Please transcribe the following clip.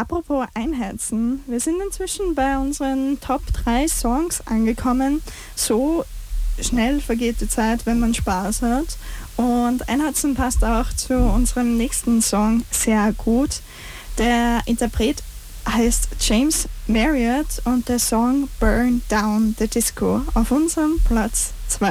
apropos Einheizen, wir sind inzwischen bei unseren Top 3 Songs angekommen. So schnell vergeht die Zeit, wenn man Spaß hat. Und Einheizen passt auch zu unserem nächsten Song sehr gut. Der Interpret heißt James Marriott und der Song Burn Down the Disco auf unserem Platz